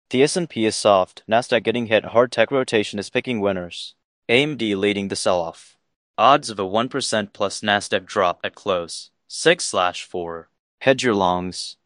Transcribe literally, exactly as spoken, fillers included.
The S and P is soft, Nasdaq getting hit hard, tech rotation is picking winners. A M D leading the sell-off. Odds of a one percent plus Nasdaq drop at close, six slash four. Hedge your longs.